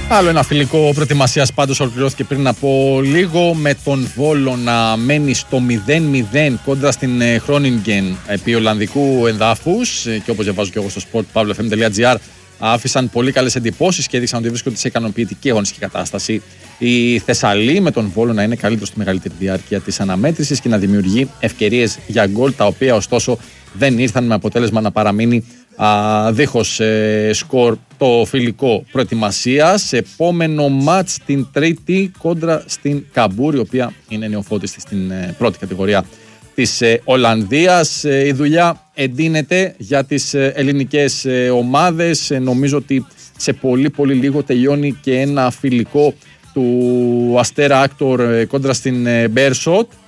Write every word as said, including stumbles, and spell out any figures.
Άλλο ένα φιλικό προετοιμασίας πάντως ολοκληρώθηκε πριν από λίγο, με τον Βόλο να μένει στο μηδέν μηδέν κόντρα στην Χρόνινγκεν επί Ολλανδικού εδάφους, και όπως διαβάζω και εγώ στο sport pavlo f m τελεία g r άφησαν πολύ καλές εντυπώσεις και έδειξαν ότι βρίσκονται σε ικανοποιητική αγωνιστική κατάσταση. Η Θεσσαλή με τον Βόλο να είναι καλύτερο στη μεγαλύτερη διάρκεια της αναμέτρησης και να δημιουργεί ευκαιρίες για γκολ, τα οποία ωστόσο δεν ήρθαν, με αποτέλεσμα να παραμείνει α, δίχως ε, σκορ το φιλικό προετοιμασίας. Επόμενο μάτς την Τρίτη κόντρα στην Καμπούρη, η οποία είναι νεοφώτιστη στην ε, πρώτη κατηγορία της ε, Ολλανδίας. Ε, η δουλειά εντείνεται για τις ε, ελληνικές ε, ομάδες. Ε, νομίζω ότι σε πολύ πολύ λίγο τελειώνει και ένα φιλικό του Αστέρα Άκτορ ε, κόντρα στην ε, Μπέρσοτ.